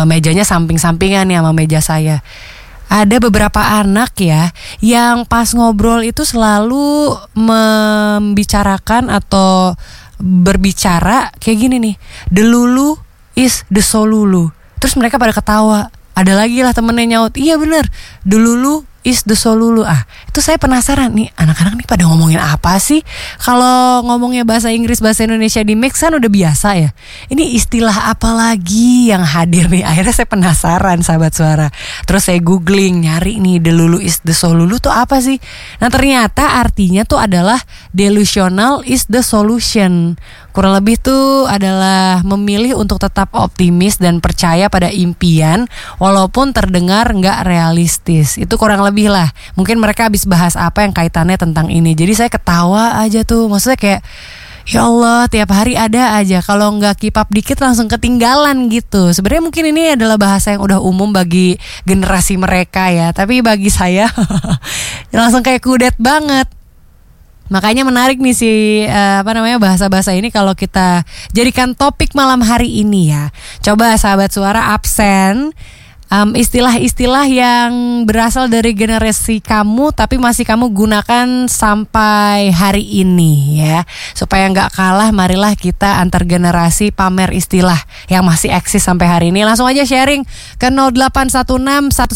mejanya samping-sampingan nih sama meja saya. Ada beberapa anak ya yang pas ngobrol itu selalu membicarakan atau berbicara kayak gini nih, the lulu is the solulu. Terus mereka pada ketawa. Ada lagi lah temennya nyaut, iya bener, the lulu is the solulu. Itu saya penasaran nih, anak-anak nih pada ngomongin apa sih? Kalau ngomongnya bahasa Inggris, bahasa Indonesia di mix kan udah biasa ya. Ini istilah apa lagi yang hadir nih? Akhirnya saya penasaran, sahabat suara. Terus saya googling, nyari nih the lulu is the solulu tuh apa sih? Nah ternyata artinya tuh adalah delusional is the solution. Kurang lebih tuh adalah memilih untuk tetap optimis dan percaya pada impian walaupun terdengar nggak realistis. Itu kurang lebih lah. Mungkin mereka habis bahas apa yang kaitannya tentang ini. Jadi saya ketawa aja tuh. Maksudnya kayak, ya Allah, tiap hari ada aja. Kalau nggak keep up dikit langsung ketinggalan gitu. Sebenarnya mungkin ini adalah bahasa yang udah umum bagi generasi mereka ya. Tapi bagi saya langsung kayak kudet banget. Makanya menarik nih bahasa-bahasa ini kalau kita jadikan topik malam hari ini ya. Coba sahabat suara absen istilah-istilah yang berasal dari generasi kamu tapi masih kamu gunakan sampai hari ini ya. Supaya gak kalah, marilah kita antar generasi pamer istilah yang masih eksis sampai hari ini. Langsung aja sharing ke 0816